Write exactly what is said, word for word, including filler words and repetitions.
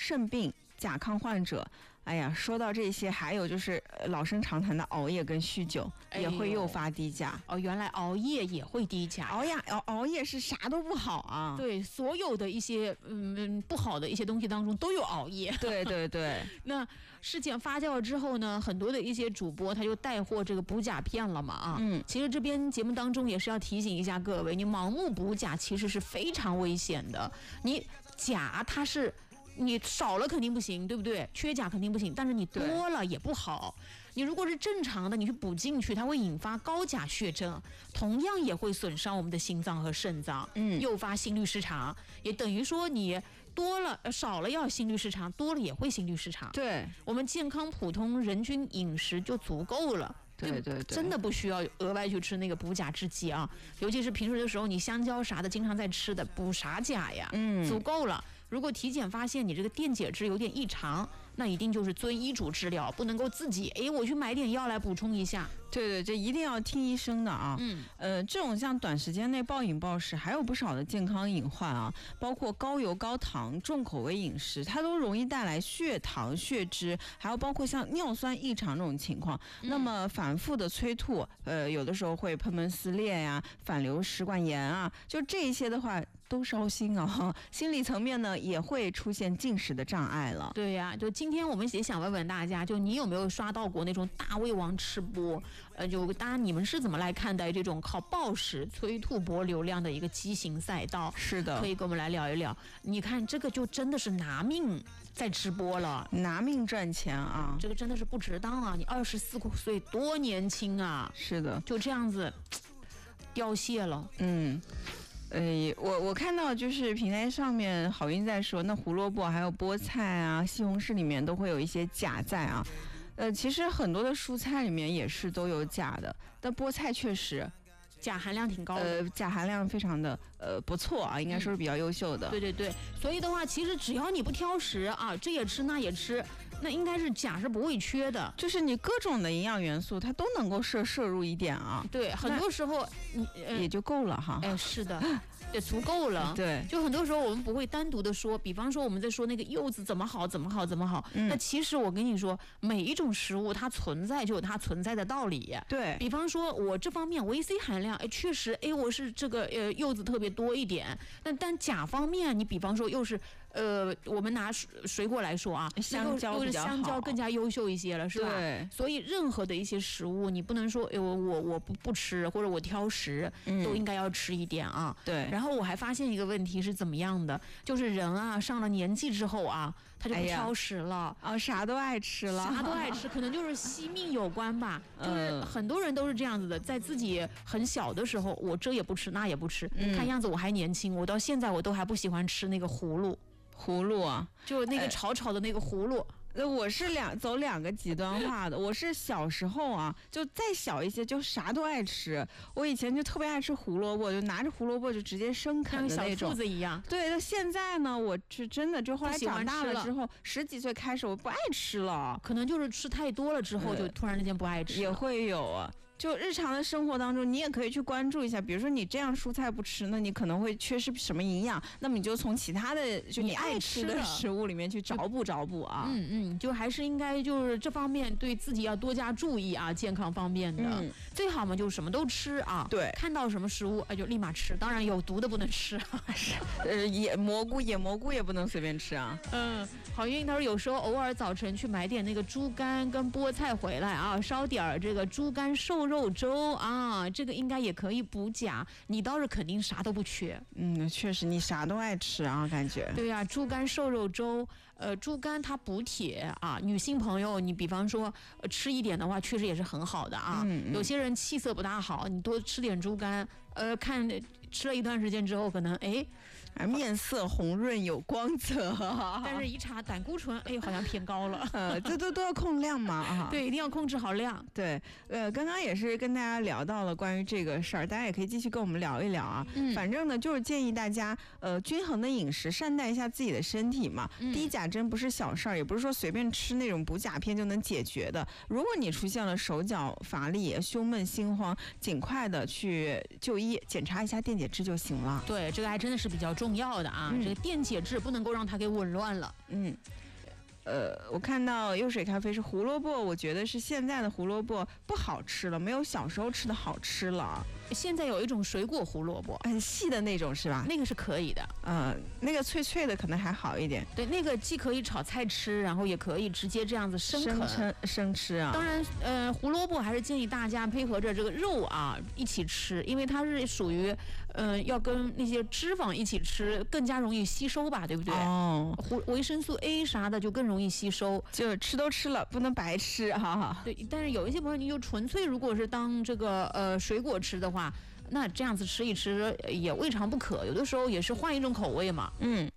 肾病、甲亢患者。哎呀，说到这些，还有就是老生常谈的熬夜跟酗酒也会诱发低钾。 哦，原来熬夜也会低钾。 熬夜熬熬夜是啥都不好啊。 对，所有的一些嗯不好的一些东西当中都有熬夜。 对对对。 那事情发酵了之后呢，很多的一些主播他就带货这个补钾片了嘛啊。 嗯。 其实这边节目当中也是要提醒一下各位，你盲目补钾其实是非常危险的。你钾它是。你少了肯定不行，对不对？缺钾肯定不行，但是你多了也不好。你如果是正常的，你去补进去，它会引发高钾血症，同样也会损伤我们的心脏和肾脏， 嗯， 诱发心律失常，也等于说你多了少了要心律失常，多了也会心律失常。 对， 我们健康普通人均饮食就足够了。 对对对， 真的不需要额外去吃那个补钾制剂啊，尤其是平时的时候，你香蕉啥的经常在吃的，补啥钾呀？ 嗯， 足够了。如果体检发现你这个电解质有点异常，那一定就是遵医嘱治疗，不能够自己哎我去买点药来补充一下。 对对，这一定要听医生的啊。 嗯， 呃，这种像短时间内暴饮暴食，还有不少的健康隐患啊，包括高油高糖、重口味饮食，它都容易带来血糖、血脂，还有包括像尿酸异常这种情况。嗯、那么反复的催吐，呃，有的时候会贲门撕裂呀、反流食管炎啊，就这些的话都烧心啊。心理层面呢，也会出现进食的障碍了。 对呀、啊，就今天我们也想问问大家，就你有没有刷到过那种大胃王吃播？呃，就大家你们是怎么来看待这种靠暴食催吐博流量的一个畸形赛道？ 是的， 可以跟我们来聊一聊。你看这个就真的是拿命在直播了， 拿命赚钱啊！ 这个真的是不值当啊！你二十四岁多年轻啊！ 是的， 就这样子凋谢了。 嗯。呃，我我看到就是平台上面好运在说，那胡萝卜还有菠菜啊、西红柿里面都会有一些钾在啊。呃，其实很多的蔬菜里面也是都有钾的，但菠菜确实钾含量挺高的， 呃，钾含量非常的呃不错啊，应该说是比较优秀的。 嗯、对对对，所以的话，其实只要你不挑食啊，这也吃那也吃，那应该是钾是不会缺的， 就是你各种的营养元素它都能够摄摄入一点啊。 对，很多时候你、 呃、也就够了哈。 哎，是的。也足够了， 对， 就很多时候我们不会单独的说，比方说我们在说那个柚子怎么好怎么好怎么好，嗯、那其实我跟你说，每一种食物它存在就有它存在的道理。 对， 比方说我这方面维 C 含量，哎，确实，哎，我是这个呃柚子特别多一点，但但钾方面，你比方说又是呃，我们拿水水果来说啊， 香蕉又是香蕉更加优秀一些了，是吧？ 对， 所以任何的一些食物，你不能说，哎，我我我不不吃，或者我挑食，嗯、都应该要吃一点啊。 对， 然后我还发现一个问题是怎么样的，就是人啊上了年纪之后啊，他就不挑食了， 哎、啊，啥都爱吃了， 啥都爱吃，可能就是惜命有关吧。就是很多人都是这样子的，在自己很小的时候，我这也不吃，那也不吃，嗯、看样子我还年轻，我到现在我都还不喜欢吃那个葫芦。 葫芦啊， 就那个炒炒的那个葫芦。 呃，我是两走两个极端化的。我是小时候啊，就再小一些，就啥都爱吃。我以前就特别爱吃胡萝卜，就拿着胡萝卜就直接生啃的那种， 像小兔子一样。 对，那现在呢，我是真的就后来长大了之后，十几岁开始我不爱吃了， 可能就是吃太多了之后，就突然之间不爱吃。 也会有啊。就日常的生活当中，你也可以去关注一下，比如说你这样蔬菜不吃，那你可能会缺失什么营养，那么你就从其他的就你爱吃的食物里面去找补找补啊。 嗯嗯，就还是应该就是这方面对自己要多加注意啊，健康方面的，嗯、最好嘛就是什么都吃啊。 对， 看到什么食物哎就立马吃，当然有毒的不能吃。 呃，野蘑菇野蘑菇也不能随便吃啊。 嗯，好运他说有时候偶尔早晨去买点那个猪肝跟菠菜回来啊，烧点儿这个猪肝瘦肉粥啊，这个应该也可以补钾。你倒是肯定啥都不缺。 嗯，确实你啥都爱吃啊，感觉。 对呀、啊，猪肝瘦肉粥，呃，猪肝它补铁啊。女性朋友，你比方说、呃、吃一点的话，确实也是很好的啊。嗯嗯有些人气色不大好，你多吃点猪肝，呃，看吃了一段时间之后，可能哎。 面色红润有光泽， 但是一查胆固醇，哎，好像偏高了。 呃，这都都要控量嘛啊。 对，一定要控制好量。 对，呃，刚刚也是跟大家聊到了关于这个事儿，大家也可以继续跟我们聊一聊啊。嗯，反正呢，就是建议大家呃均衡的饮食，善待一下自己的身体嘛。嗯、低钾真不是小事儿，也不是说随便吃那种补钾片就能解决的。如果你出现了手脚乏力、胸闷、心慌，尽快的去就医检查一下电解质就行了。 对，这个还真的是比较重要。 重要的啊， 嗯、 这个电解质不能够让它给紊乱了。 嗯。呃，我看到优水咖啡是胡萝卜，我觉得是现在的胡萝卜不好吃了，没有小时候吃的好吃了。 现在有一种水果胡萝卜， 很细的那种是吧？ 那个是可以的， 呃，那个脆脆的可能还好一点。 对，那个既可以炒菜吃，然后也可以直接这样子生啃生生吃啊。 当然，呃，胡萝卜还是建议大家配合着这个肉啊一起吃，因为它是属于，呃，要跟那些脂肪一起吃，更加容易吸收吧，对不对？ 哦， 胡维生素 A 啥的就更容易吸收， 就吃都吃了，不能白吃哈哈。 对，但是有一些朋友，你就纯粹如果是当这个呃水果吃的话。那这样子吃一吃也未尝不可，有的时候也是换一种口味嘛。 嗯，